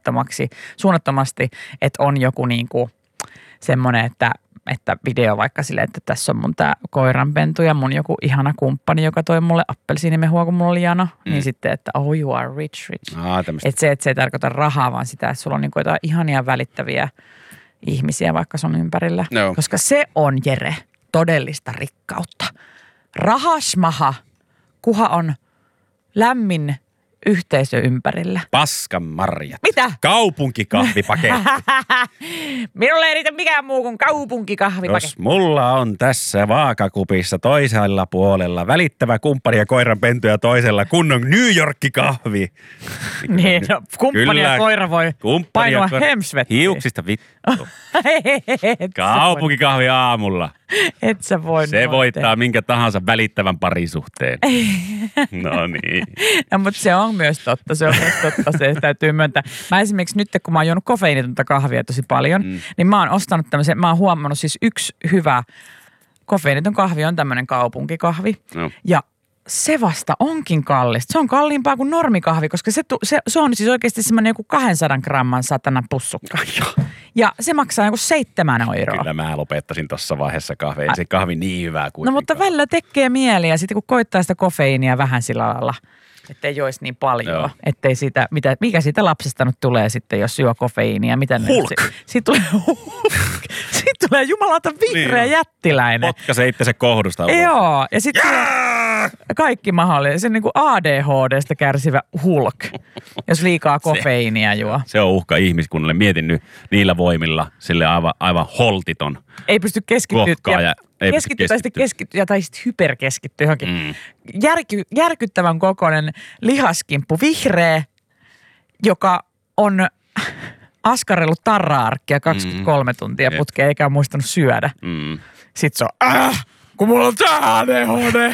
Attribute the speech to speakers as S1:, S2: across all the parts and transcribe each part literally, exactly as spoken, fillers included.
S1: suunnattomaksi, suunnattomasti, että on joku niinku semmoinen, että, että video vaikka silleen, että tässä on mun tää koiranpentu ja mun joku ihana kumppani, joka toi mulle appelsiinimehua, kun mulla oli jano. Mm. Niin sitten, että oh you are rich, rich.
S2: Ah,
S1: että se, että se ei tarkoita rahaa, vaan sitä, että sulla on niinku jotain ihania välittäviä ihmisiä vaikka sun ympärillä.
S2: No.
S1: Koska se on, Jere, todellista rikkautta. Rahasmaha, kuha on lämmin yhteisö ympärillä.
S2: Paskan marjat.
S1: Mitä?
S2: Kaupunkikahvipaketti.
S1: Minulle ei riitä mikään muu kuin kaupunkikahvipaketti.
S2: Jos mulla on tässä vaakakupissa toisella puolella välittävä kumppani ja koiranpentu ja toisella kunnon New York-kahvi.
S1: Niin, no, kumppani
S2: Kyllä,
S1: ja koira voi painua
S2: koira.
S1: hemsvettiin.
S2: Hiuksista vittu. Kaupunkikahvi aamulla.
S1: Et sä voi
S2: Se
S1: noin
S2: voittaa
S1: tehdä.
S2: minkä tahansa välittävän parisuhteen. No niin.
S1: No, mutta se on myös totta. Se on myös totta. Se täytyy myöntää. Mä esimerkiksi nyt, kun mä oon juonut kofeiinitonta kahvia tosi paljon, mm. niin mä oon ostanut tämmöisen, mä oon huomannut siis yksi hyvä kofeiiniton kahvi on tämmöinen kaupunkikahvi. No. Ja se vasta onkin kallista. Se on kalliimpaa kuin normikahvi, koska se, se, se on siis oikeasti semmoinen joku kaksisataa gramman satana pussukka. Ja se maksaa joku seitsemän euroa.
S2: Kyllä mä lopettaisin tuossa vaiheessa kahvi. Ei se kahvi niin hyvää kuin.
S1: No mutta välillä tekee mieli ja sitten kun koittaa sitä kofeiinia vähän sillä lailla, ettei joisi niin paljon. Joo. Ettei siitä, mitä, mikä siitä lapsesta nyt tulee sitten, jos syö kofeiinia. Mitä
S2: Hulk.
S1: Ne, siitä tulee Hulk. Siitä tulee jumalauta vihreä niin. Jättiläinen.
S2: Potkaise itse se kohdusta ulos.
S1: Joo. Ja sitten kaikki mahdollinen. Se on niin kuin A D H D:stä kärsivä Hulk, jos liikaa kofeiinia juo.
S2: Se on uhka ihmiskunnalle. Mietin nyt niillä voimilla sille aivan, aivan holtiton.
S1: Ei pysty keskittyä.
S2: Ja ei
S1: keskittyä tai sitten keskittyä tai sitten hyperkeskittyä johonkin. Mm. Järky, järkyttävän kokoinen lihaskimppu, vihreä, joka on askarellut tarra-arkkia kaksikymmentäkolme mm. tuntia putkeen eikä ole muistanut syödä. Mm. Sitten se on, äh, kun mulla on tää A D H D.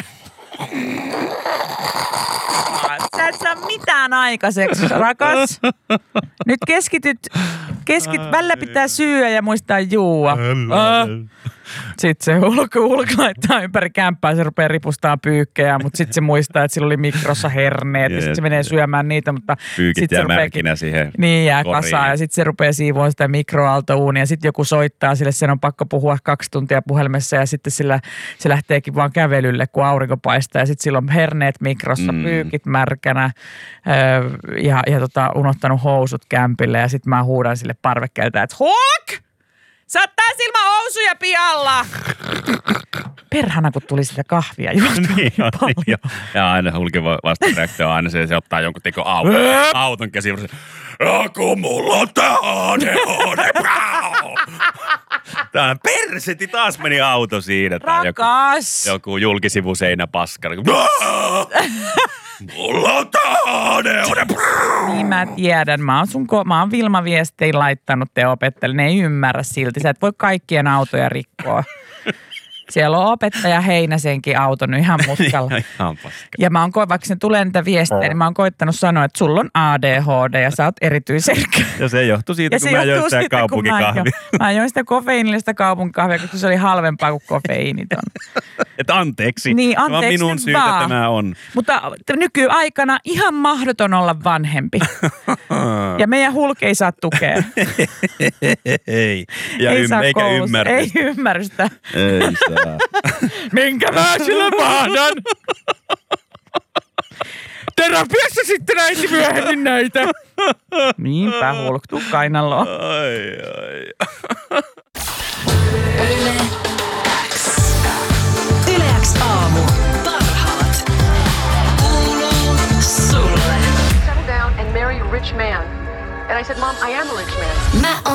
S1: Sä et saa mitään aikaiseksi, rakas. Nyt keskityt, keskit, välillä pitää syödä ja muistaa juua. Äh. Sitten se ulko, ulko laittaa ympäri kämppää, se rupeaa ripustaa pyykkejä, mutta sitten se muistaa, että sillä oli mikrossa herneet ja sitten se menee syömään niitä, mutta
S2: pyykit jää märkinä siihen.
S1: Niin jää kasaan ja sitten se rupeaa siivoamaan sitä mikroaaltouunia ja sitten joku soittaa sille, sen on pakko puhua kaksi tuntia puhelimessa ja sitten sillä, se lähteekin vaan kävelylle, kun aurinko paistaa ja sitten sillä on herneet mikrossa, mm. pyykit märkänä öö, ja, ja tota, unohtanut housut kämpille ja sitten mä huudan sille parvekkeelta, että Hulk! Sä oot taas ilman housuja pihalla! Perhana, kun tuli sitä kahvia juotua niin, paljon. Niin,
S2: ja aina Hulkin vastareaktio on aina se, se ottaa jonkun teko auton, auton käsiin. Ja kun mulla on tää A D H D. Tää perseti taas meni auto siinä.
S1: Rakas!
S2: Joku, joku julkisivuseinä paskara. Mulla on tää A D H D.
S1: Niin mä tiedän. Mä oon, sun, mä oon Vilma-viestein laittanut te opettajalle. Ne ei ymmärrä silti. Sä et voi kaikkien autoja rikkoa. Siellä on opettaja Heinäsenkin auto nyt ihan mutkalla.
S2: Ihan paska.
S1: Ja mä oon, vaikka se tulee niitä viestejä, niin mä oon koittanut sanoa, että sulla on A D H D ja sä oot erityisherkkä.
S2: Ja se johtuu siitä, ja kun mä join sitä kaupunkikahvia.
S1: Mä join sitä kofeiinillista kaupunkikahvia, koska se oli halvempaa kuin kofeiiniton.
S2: Että anteeksi.
S1: Niin, anteeksi
S2: minun syytä
S1: vaan.
S2: Tämä on.
S1: Mutta nykyaikana ihan mahdoton olla vanhempi. Ja meidän Hulk ei saa tukea.
S2: Ei. Ja
S1: ei
S2: ym,
S1: saa
S2: eikä
S1: koulussa.
S2: ymmärrystä.
S1: Ei ymmärrystä.
S2: Ei saa.
S1: Minkä mä sillä mahdan? Terapiassa sitten äiti myöhemmin näitä. Niinpä Hulk, tuu kainaloon.
S2: Ai, ai.
S3: Yle X. Yle X aamu. Parhaat. Kuuluu sulle.
S4: Settle down and marry a rich man. And I said, Mom, I am a rich man.
S3: Mä